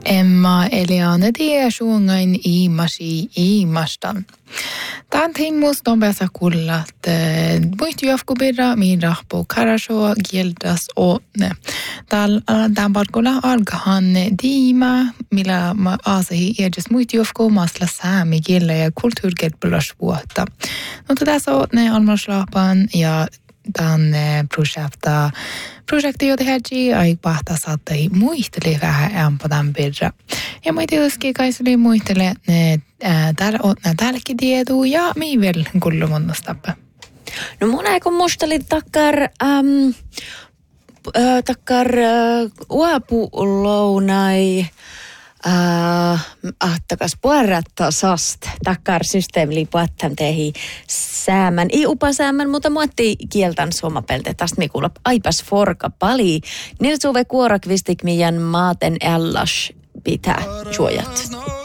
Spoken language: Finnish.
Emma Eliane tie suungain iimasi iimastan. Tämän timmus on päässä kuulla, että muistu jafkubirra min rahpo karasho gildas och tämän palkolla alkahan diima, millä aasihi edes muistu jafku masla saami gilla ja kulttuurketpulas vuotta. Mutta tässä on ne almaslaapan ja tämän projekti, jota hädji ai pahta saattoi muistele vähän ämpätän birra. Ja mä tietysti kaisuli muistele täälläkin tieduu ja mi vielä kullumonnostappa. No mun aika muisteli takkar uapulounai ahtakas puorattaa sast takkar systeemili puattam tehi säämän. Ei upa säämän, mutta muotti kieltän suomapelte. Tästä me kuulap aipas forka pali. Niin suve kuorakvistik mian maaten ällas pitää suojat.